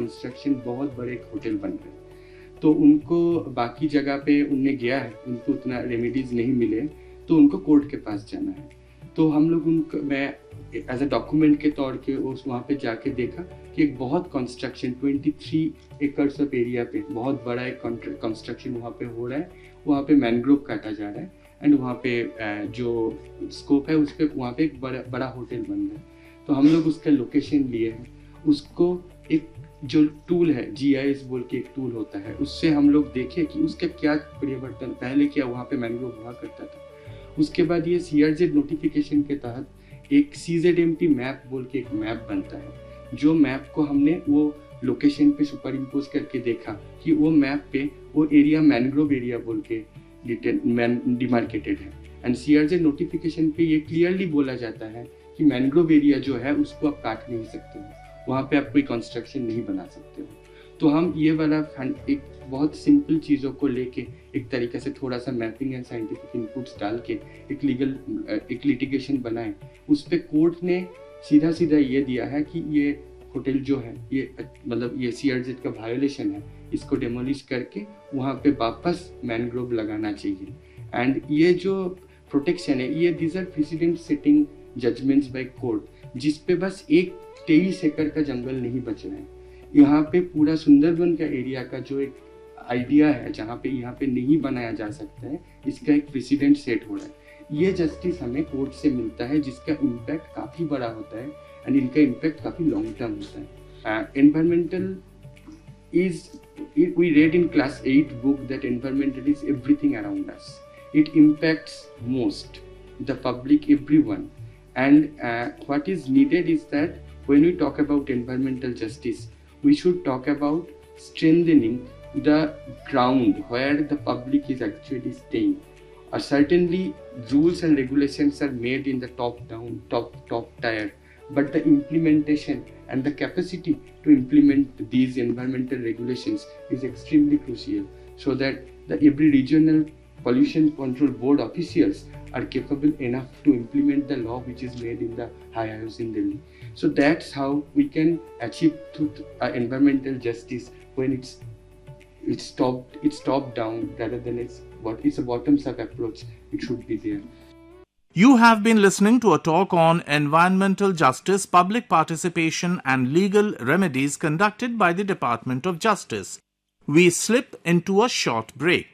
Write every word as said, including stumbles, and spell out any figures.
Construction बहुत बड़े एक होटल बन रहे हैं, तो उनको बाकी जगह पे उनने गया है, उनको उतना रेमेडीज नहीं मिले, तो उनको कोर्ट के पास जाना है। तो हम लोग उनको, मैं एज अ डॉक्यूमेंट के तौर के उस वहाँ पे जाके देखा कि एक बहुत कंस्ट्रक्शन तेईस एकर्स ऑफ एरिया पे बहुत बड़ा एक कंस्ट्रक्शन वहाँ पे हो रहा है। वहाँ पे मैनग्रोव काटा जा रहा है एंड वहाँ पे जो स्कोप है उस पर वहाँ पे एक बड़ा बड़ा होटल बन रहा है। तो हम लोग उसका लोकेशन लिए हैं, उसको एक जो टूल है जी आई एस बोल के एक टूल होता है, उससे हम लोग देखे कि उसका क्या परिवर्तन, पहले क्या वहाँ पे मैनग्रोव हुआ करता था। उसके बाद ये सी आर जेड नोटिफिकेशन के तहत एक सी जेड एम टी मैप बोल के एक मैप बनता है, जो मैप को हमने वो लोकेशन पे सुपर इम्पोज करके देखा कि वो मैप पे वो एरिया मैनग्रोव एरिया बोल के डिमार्केटेड है। And C R Z notification पे ये क्लियरली बोला जाता है कि मैनग्रोव एरिया जो है उसको आप काट नहीं सकते हो, वहाँ पे आप कोई कंस्ट्रक्शन नहीं बना सकते हो। तो हम ये वाला एक बहुत सिंपल चीज़ों को लेके एक तरीके से थोड़ा सा मैपिंग एंड साइंटिफिक इनपुट्स डाल के एक लीगल एक लिटिगेशन बनाए। उस पर कोर्ट ने सीधा सीधा ये दिया है कि ये होटल जो है ये मतलब ये सी आर जेड का वायोलेशन है, इसको डेमोलिश करके वहाँ पे वापस मैनग्रोव लगाना चाहिए। एंड ये जो प्रोटेक्शन है ये these are president setting judgements by court, जिस पे बस एक तेईस एकड़ का जंगल नहीं बच रहा है। यहाँ पे पूरा सुंदरबन का एरिया का जो एक आइडिया है जहाँ पे यहाँ पे नहीं बनाया जा सकता है, इसका एक प्रेसिडेंट सेट हो रहा है। ये जस्टिस हमें कोर्ट से मिलता है जिसका इम्पैक्ट काफ़ी बड़ा होता है एंड इनका इम्पैक्ट काफ़ी लॉन्ग टर्म होता है। Environmental is we read in class eight book that environmental is everything around us, it impacts most the public, everyone, and uh, what is needed is that when we talk about environmental justice, we should talk about strengthening the ground where the public is actually staying. Uh, certainly rules and regulations are made in the top down, top top tier, but the implementation and the capacity to implement these environmental regulations is extremely crucial, so that the every regional pollution control board officials are capable enough to implement the law which is made in the high house in Delhi. So that's how we can achieve to, uh, environmental justice when it's it's top it's top down rather than it's what it's a bottoms up approach. It should be there. You have been listening to a talk on environmental justice, public participation and legal remedies conducted by the Department of Justice. We slip into a short break.